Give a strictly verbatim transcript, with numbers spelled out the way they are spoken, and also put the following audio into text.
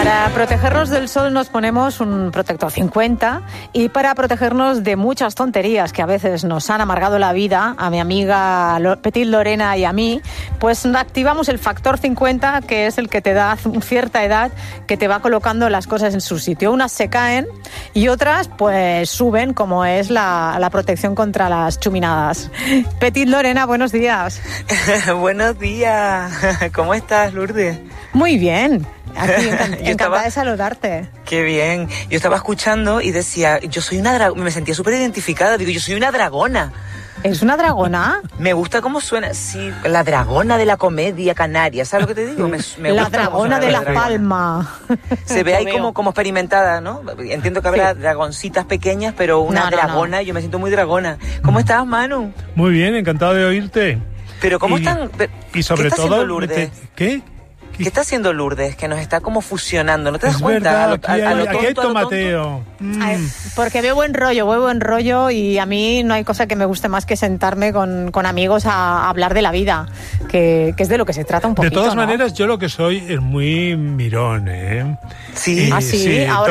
Para protegernos del sol nos ponemos un protector cincuenta y para protegernos de muchas tonterías que a veces nos han amargado la vida, a mi amiga Petit Lorena y a mí, pues activamos el factor cincuenta, que es el que te da cierta edad, que te va colocando las cosas en su sitio. Unas se caen y otras pues suben, como es la, la protección contra las chuminadas. Petit Lorena, buenos días. Buenos días. ¿Cómo estás, Lourdes? Muy bien. Aquí encant- encantada estaba... de saludarte. Qué bien. Yo estaba escuchando y decía, yo soy una dragona, me sentía súper identificada. Digo, yo soy una dragona. ¿Es una dragona? Me gusta cómo suena. Sí, la dragona de la comedia canaria. ¿Sabes lo que te digo? Me, me la gusta dragona de La dragona. Palma. Se ve ahí como, como experimentada, ¿no? Entiendo que habrá sí. dragoncitas pequeñas, pero una no, no, dragona, no. Yo me siento muy dragona. ¿Cómo estás, Manu? Muy bien, encantado de oírte. Pero ¿cómo y, están? Y sobre ¿Qué está todo... Lourdes? ¿Qué? ¿Qué está haciendo Lourdes? Que nos está como fusionando, ¿no te das es cuenta? Verdad, a lo, aquí, a, hay, a lo aquí tonto, hay tomateo. Mm. Ay, porque veo buen rollo, veo buen rollo y a mí no hay cosa que me guste más que sentarme con, con amigos a, a hablar de la vida, que, que es de lo que se trata un poquito. De todas ¿no? maneras, yo lo que soy es muy mirón, ¿eh? Sí. ¿Ah, sí? sí Ahora